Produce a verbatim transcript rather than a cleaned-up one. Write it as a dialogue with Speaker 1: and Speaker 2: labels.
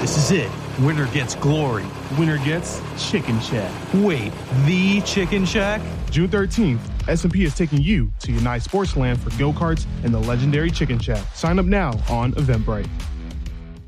Speaker 1: This is it. Winner gets glory.
Speaker 2: Winner gets Chicken Shack.
Speaker 1: Wait, the Chicken Shack?
Speaker 2: June thirteenth, S and P is taking you to United Sportsland for go-karts and the legendary Chicken Shack. Sign up now on Eventbrite.